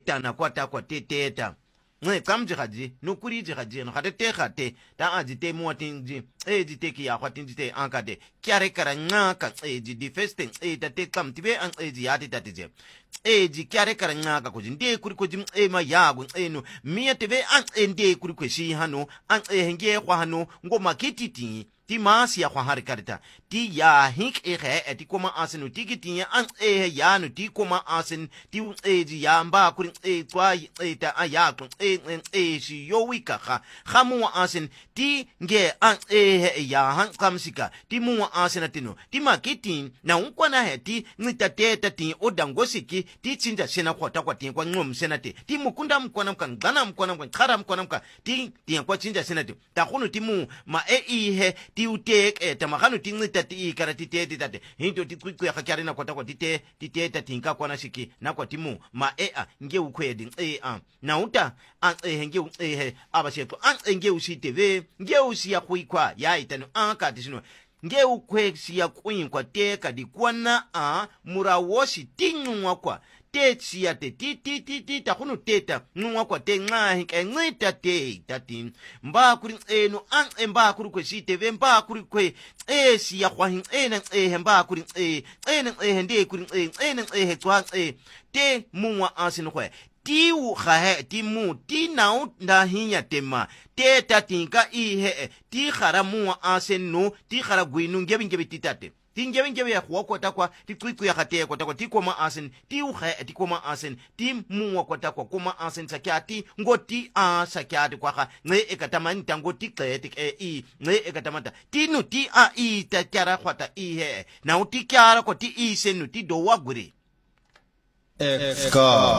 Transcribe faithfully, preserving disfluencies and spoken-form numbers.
tana kwata kwa te teta nge kamji khaji no kuri ji khaji no khate te khate ta aji te motinji e ji te ki ya khwatinji te ankade kyare kara ngaka e ji di festing e ta te kam tibe an e ji yati tatije e ji kyare kara ngaka ko ji nde kuri ko ji e ma yago e no miya tebe an e nde kuri ko shi hano an e henge kwa hano ngo makititi ti maasi ya kwa harikarita ti ya hink ehe e ti koma asin u tiki an ehe ya nu ti koma asin ti e ji ya mba kuri e kwa e ta ayakun e e shi yo wika ha hamu asin ti nge an ehe ya han kamsika ti mu asin atino ti makiti na unkwa na he ti ngita teta ti odangosiki ti chinja sena kwa takwa ti kwa ngom senate ti mukunda mkwana mkan gana mkwana mkan kara mkwana mkan ti ti kwa chinja senate ta khunu ti mu ma e ihe ti utek e tamakanu tingita ti karati te ti tate hinto ti ku ya kakari na kwata kwa ti te ti te ta tinka kwa na shiki na kwa timu ma e a nge ukwedi e a na uta an e nge e he abasheto an nge usite ve nge usi ya kuikwa ya itano an ka tisino nge ukwe si ya kuinkwa te ka di kwana a murawoshi tinwa kwa te tsiya te ti ti ti ti ta khunu teta nwa kwa te nga hinka ngita te tati mba kuri eno an mba kuri kwe si te ve mba kuri kwe e si ya kwa hin ena e mba kuri e ena e ndi kuri e ena e twa e te muwa asino kwe ti u khahe ti mu ti nau nda hinya tema te tatinka i he ti khara muwa aseno ti khara gwinu ngebi ngebi titate tingewe ngewe ya kwa takwa ti kwiku ya khate kwa takwa ti koma asen ti ukhe ti koma asen ti muwa kwa takwa koma asen sakyati ngoti a sakyati kwa kha nge ekatamanta ngoti qeti e i nge ekatamanta ti nu ti a i ta kyara khwata i he na uti kyara ko ti i senu ti do wagure Eka